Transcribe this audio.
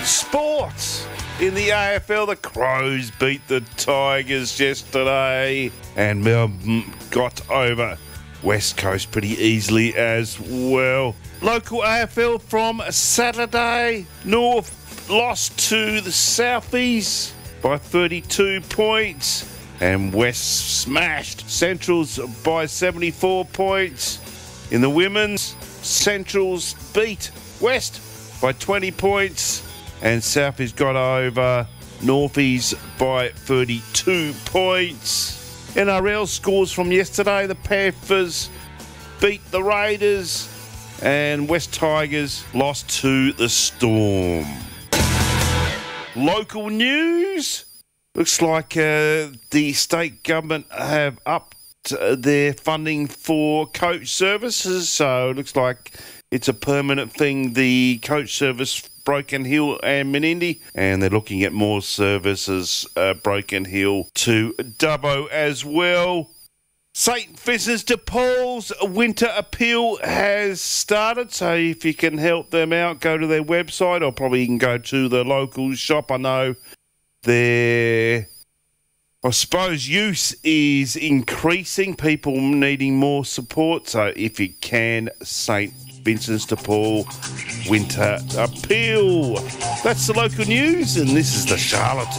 Sports. In the AFL, the Crows beat the Tigers yesterday, and Melbourne got over West Coast pretty easily as well. Local AFL from Saturday, North lost to the Southies by 32 points, and West smashed Centrals by 74 points. In the women's, Centrals beat West by 20 points, and Southies got over Northies by 32 points. NRL scores from yesterday: the Panthers beat the Raiders, and West Tigers lost to the Storm. Local news: looks like the state government have upped their funding for coach services, so it looks like it's a permanent thing, the coach service Broken Hill and Menindee, and they're looking at more services Broken Hill to Dubbo as well. St Vincent's de Paul's winter appeal has started, so if you can help them out, go to their website, or probably you can go to the local shop. I know their, I suppose, use is increasing, people needing more support, so if you can, St Vincent's de Paul winter appeal. That's the local news, and this is the Charlatan.